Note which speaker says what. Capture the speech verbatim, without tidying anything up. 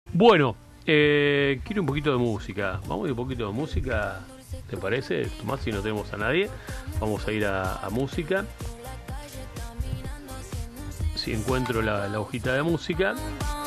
Speaker 1: Bueno, eh, quiero un poquito de música. Vamos a ir un poquito de música, ¿te parece? Tomás, si no tenemos a nadie, vamos a ir a, a música. Si encuentro la, la hojita de música.